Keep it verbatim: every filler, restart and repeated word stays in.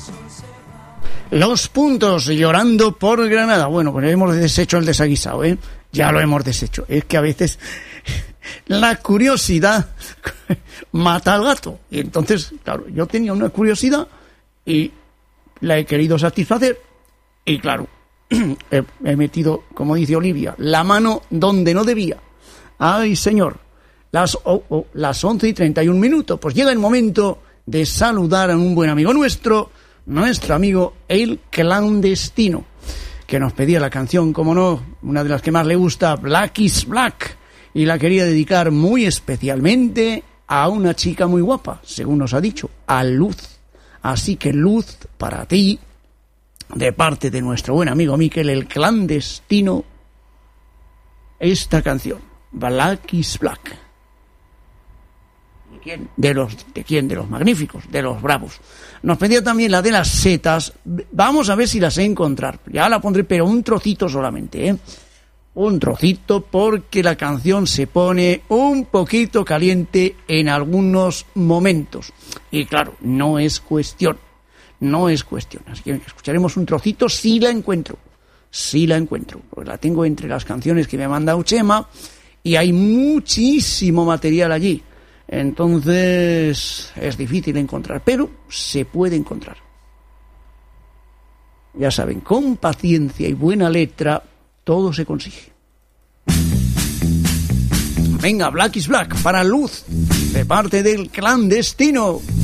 Los Puntos, Llorando por Granada. Bueno, pues hemos deshecho el desaguisado, ¿eh? Ya lo hemos deshecho. Es que a veces la curiosidad mata al gato. Y entonces, claro, yo tenía una curiosidad y la he querido satisfacer. Y claro, he, he metido, como dice Olivia, la mano donde no debía. Ay, señor. Las, oh, oh, las once y treinta y un minutos. Pues llega el momento de saludar a un buen amigo nuestro, nuestro amigo El Clandestino, que nos pedía la canción, como no, una de las que más le gusta, Black is Black, y la quería dedicar muy especialmente a una chica muy guapa, según nos ha dicho, a Luz. Así que Luz, para ti, de parte de nuestro buen amigo Miquel El Clandestino, esta canción, Black is Black. ¿De quién? De los, ¿de quién? De los magníficos, de los bravos. Nos pedía también la de las setas. Vamos a ver si la sé encontrar. Ya la pondré, pero un trocito solamente, ¿eh? Un trocito, porque la canción se pone un poquito caliente en algunos momentos. Y claro, no es cuestión. No es cuestión. Así que escucharemos un trocito si la encuentro. Si la encuentro. Porque la tengo entre las canciones que me ha mandado Chema y hay muchísimo material allí. Entonces es difícil encontrar, pero se puede encontrar. Ya saben, con paciencia y buena letra todo se consigue. Venga, Black is Black para Luz, de parte del Clandestino.